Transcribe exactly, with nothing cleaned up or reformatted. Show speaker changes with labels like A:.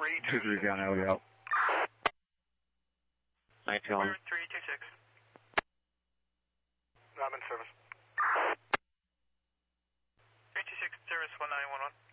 A: three two six.
B: Hickory County, Elliot.
C: nineteen eleven.
A: three two six. I'm in service. three two six, service one nine one one.